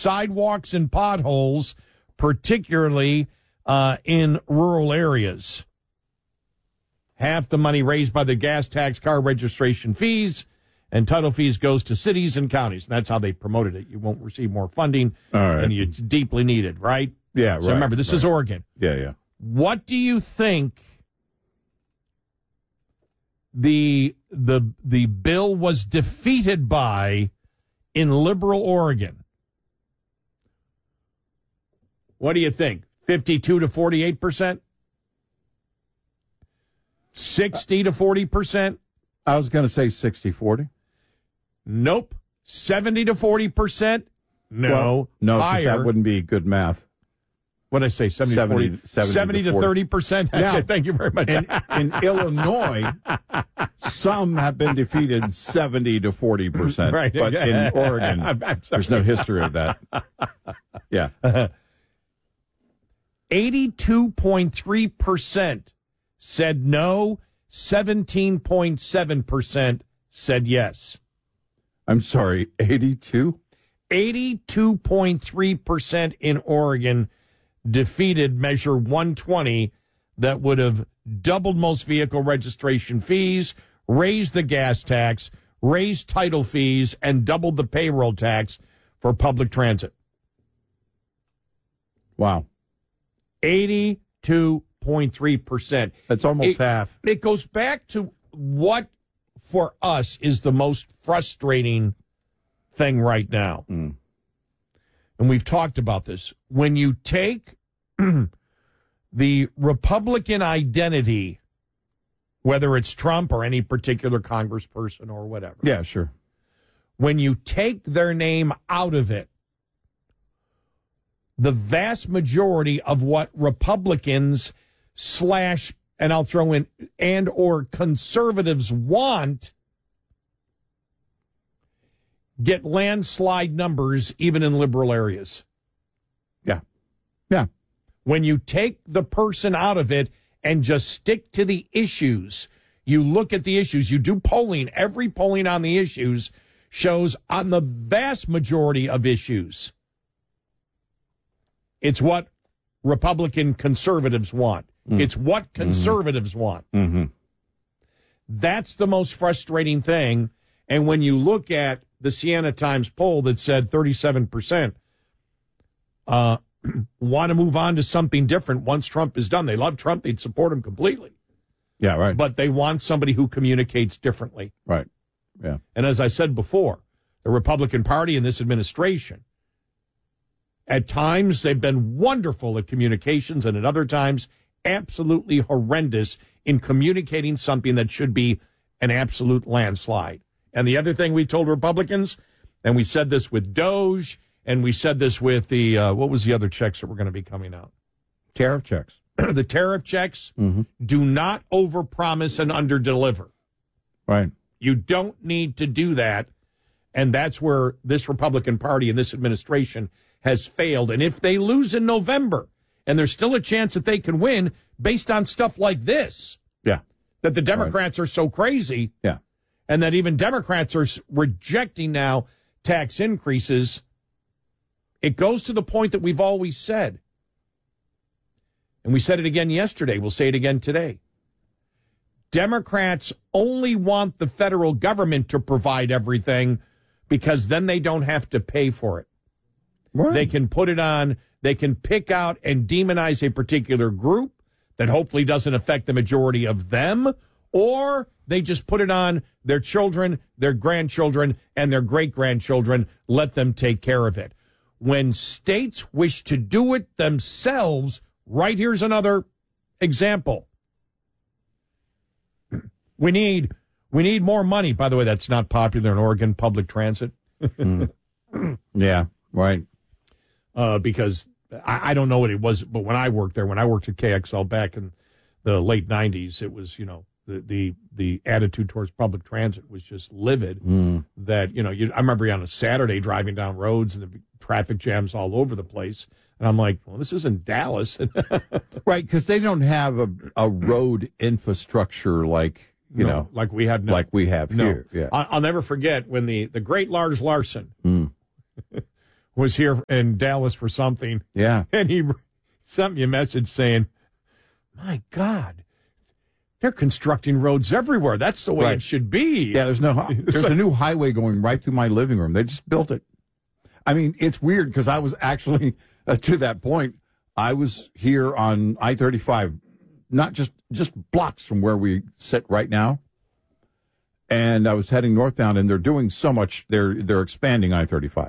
sidewalks and potholes, particularly in rural areas. Half the money raised by the gas tax, car registration fees, and title fees goes to cities and counties. And that's how they promoted it. You won't receive more funding, and it's deeply needed, right? Yeah, so remember, this is Oregon. Yeah. What do you think the bill was defeated by in liberal Oregon? What do you think? 52 to 48%? 60 to 40%? I was going to say 60-40. Nope. 70 to 40%? No. Well, no, because higher. that wouldn't be good math. What did I say? 70 to 30%? Now, thank you very much. In Illinois, some have been defeated 70 to 40%. Right. But in Oregon, there's no history of that. Yeah. 82.3% said no. 17.7% said yes. I'm sorry, 82? 82.3% in Oregon defeated Measure 120 that would have doubled most vehicle registration fees, raised the gas tax, raised title fees, and doubled the payroll tax for public transit. Wow. 82.3%. That's almost half. It goes back to what, for us, is the most frustrating thing right now. And we've talked about this. When you take the Republican identity, whether it's Trump or any particular congressperson or whatever. Yeah, sure. When you take their name out of it, the vast majority of what Republicans / and I'll throw in and or conservatives want get landslide numbers even in liberal areas. Yeah. Yeah. When you take the person out of it and just stick to the issues, you look at the issues, you do polling, every polling on the issues shows on the vast majority of issues, it's what Republican conservatives want. It's what conservatives want. That's the most frustrating thing. And when you look at the Siena Times poll that said 37% want to move on to something different once Trump is done. They love Trump. They'd support him completely. Yeah, right. But they want somebody who communicates differently. Right. Yeah. And as I said before, the Republican Party and this administration, at times they've been wonderful at communications, and at other times absolutely horrendous in communicating something that should be an absolute landslide. And the other thing we told Republicans, and we said this with DOGE, and we said this with the, what was the other checks that were going to be coming out? Tariff checks. The tariff checks, do not overpromise and underdeliver. Right. You don't need to do that. And that's where this Republican Party and this administration has failed. And if they lose in November, and there's still a chance that they can win based on stuff like this, Yeah. that the Democrats are so crazy, Yeah. and that even Democrats are rejecting now tax increases, it goes to the point that we've always said. And we said it again yesterday. We'll say it again today. Democrats only want the federal government to provide everything because then they don't have to pay for it. Right. They can put it on, they can pick out and demonize a particular group that hopefully doesn't affect the majority of them, or they just put it on their children, their grandchildren, and their great-grandchildren. Let them take care of it. When states wish to do it themselves, right, here's another example. We need more money. By the way, that's not popular in Oregon, public transit. Yeah, right. Because I don't know what it was, but when I worked there, when I worked at KXL back in the late 90s, it was, the attitude towards public transit was just livid. That, I remember on a Saturday driving down roads and the traffic jams all over the place. And I'm like, well, this isn't Dallas. Right, because they don't have a road infrastructure like, like we have now. Like we have here. Yeah. I'll never forget when the great Lars Larson, was here in Dallas for something. Yeah. And he sent me a message saying, my God, they're constructing roads everywhere. That's the way it should be. Yeah, there's a new highway going right through my living room. They just built it. I mean, it's weird because I was actually, to that point, I was here on I-35, not just blocks from where we sit right now. And I was heading northbound, and they're doing so much. They're expanding I-35.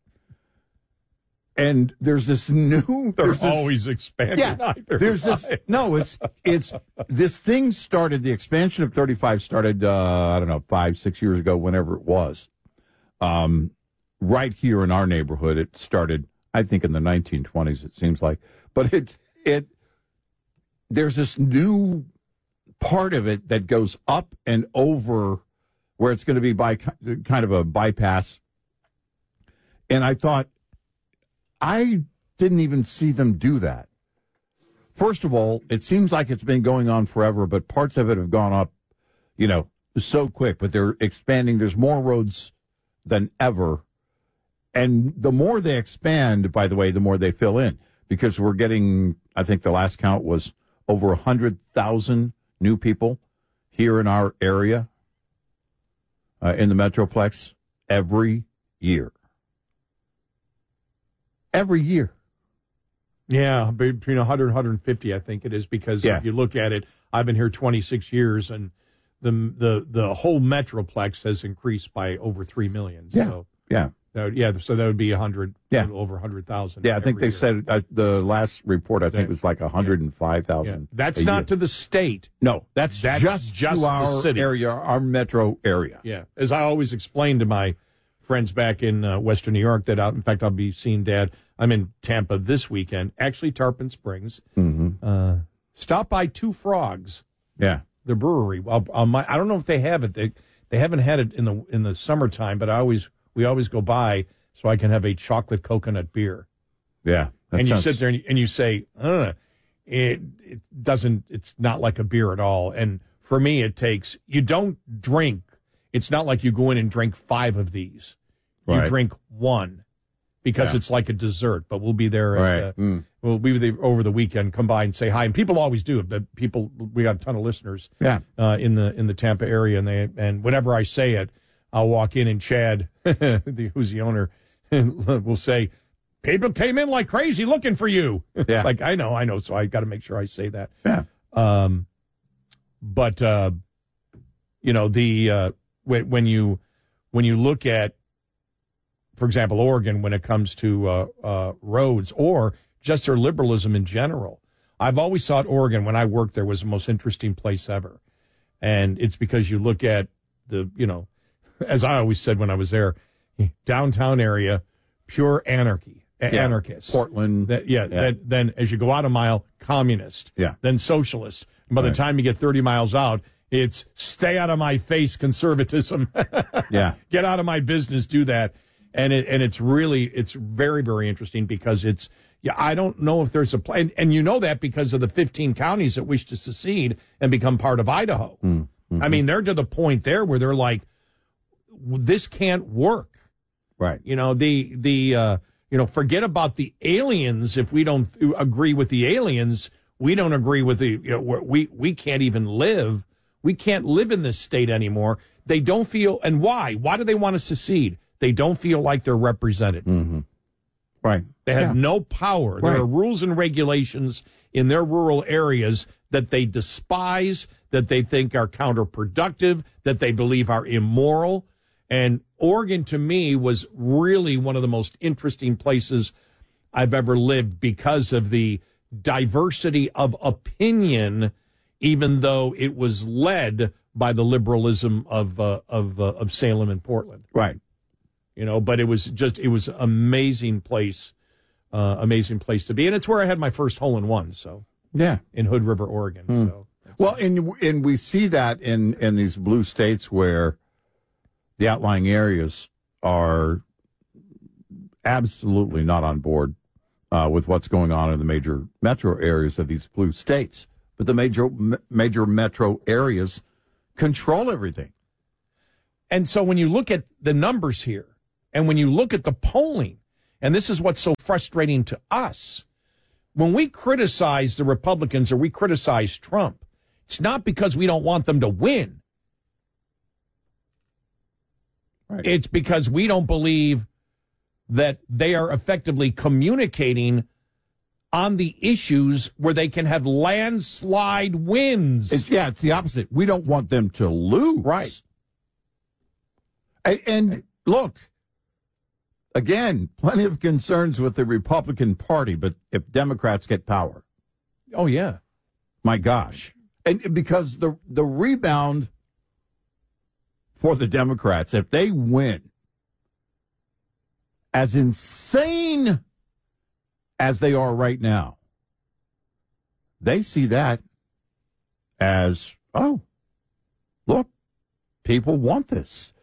And there's this new... They're always expanding I-35. There's this... No, it's this thing started, the expansion of 35 started, 5-6 years ago, whenever it was. Right here in our neighborhood, it started, I think, in the 1920s, it seems like. But there's this new part of it that goes up and over where it's going to be by kind of a bypass. And I thought, I didn't even see them do that. First of all, it seems like it's been going on forever, but parts of it have gone up, so quick. But they're expanding. There's more roads than ever. And the more they expand, by the way, the more they fill in. Because we're getting, I think the last count was over 100,000 new people here in our area, in the Metroplex, every year. Every year. Yeah, between 100 and 150, I think it is, because if you look at it, I've been here 26 years, and the whole Metroplex has increased by over 3 million. So, so that would be 100, over 100,000. Yeah, I think they said the last report, I think, was like 105,000. Yeah. That's not to the state. No, that's just to our city. Area, our metro area. Yeah, as I always explained to my friends back in Western New York, in fact, I'll be seeing Dad. I'm in Tampa this weekend, actually Tarpon Springs. Mm-hmm. Stop by Two Frogs. Yeah. The brewery. I don't know if they have it. They haven't had it in the summertime, but we always go by so I can have a chocolate coconut beer. Yeah. And you sit there and you say, it's not like a beer at all. And for me, you don't drink. It's not like you go in and drink 5 of these. You drink 1 because it's like a dessert. But we'll be there. We'll be there over the weekend. Come by and say hi. And people always do it. But we got a ton of listeners. In the Tampa area, and whenever I say it, I'll walk in and Chad, who's the owner, will say, "People came in like crazy looking for you." It's like I know. So I got to make sure I say that. Yeah. When you look at, for example, Oregon, when it comes to roads or just their liberalism in general, I've always thought Oregon, when I worked there, was the most interesting place ever. And it's because you look at as I always said when I was there, downtown area, pure anarchy, anarchist. Portland. Then as you go out a mile, communist. Yeah. Then socialist. And by the time you get 30 miles out, it's stay out of my face conservatism. Get out of my business, do that. And it's very, very interesting because I don't know if there's a plan. And you know that because of the 15 counties that wish to secede and become part of Idaho. Mm-hmm. I mean, they're to the point there where they're like, this can't work. Right. Forget about the aliens. If we don't agree with the aliens, we don't agree with we can't even live. We can't live in this state anymore. They don't feel, and why? Why do they want to secede? They don't feel like they're represented. Mm-hmm. Right. They have no power. Right. There are rules and regulations in their rural areas that they despise, that they think are counterproductive, that they believe are immoral. And Oregon, to me, was really one of the most interesting places I've ever lived because of the diversity of opinion, even though it was led by the liberalism of Salem and Portland. Right. But it was amazing place to be. And it's where I had my first hole-in-one, so. Yeah. In Hood River, Oregon. So. Well, and we see that in these blue states where the outlying areas are absolutely not on board with what's going on in the major metro areas of these blue states. But the major metro areas control everything. And so when you look at the numbers here, and when you look at the polling, and this is what's so frustrating to us, when we criticize the Republicans or we criticize Trump, it's not because we don't want them to win. Right. It's because we don't believe that they are effectively communicating on the issues where they can have landslide wins. It's the opposite. We don't want them to lose. Right. And look, again, plenty of concerns with the Republican Party, but if Democrats get power, oh, yeah. my gosh. And because the rebound for the Democrats, if they win, as insane as they are right now, they see that as, oh, look, people want this.